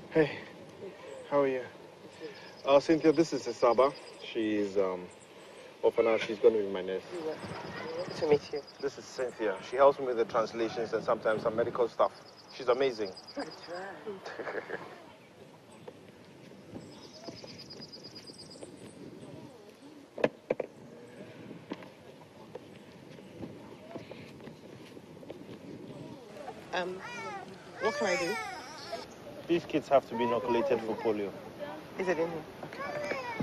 Hey, how are you? Cynthia, this is Isaba. She's, well, for now, she's going to be my nurse. Good to meet you. This is Cynthia. She helps me with the translations and sometimes some medical stuff. She's amazing. That's right. What can I do? These kids have to be inoculated for polio. Is it in here? Okay.